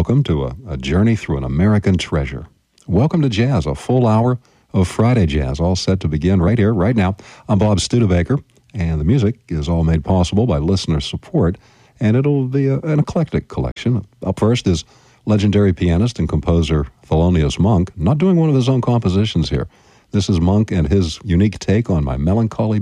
welcome to a journey through an American treasure. Welcome to Jazz, a full hour of Friday Jazz, all set to begin right here, right now. I'm Bob Studebaker, and the music is all made possible by listener support, and it'll be an eclectic collection. Up first is legendary pianist and composer Thelonious Monk, not doing one of his own compositions here. This is Monk and his unique take on My Melancholy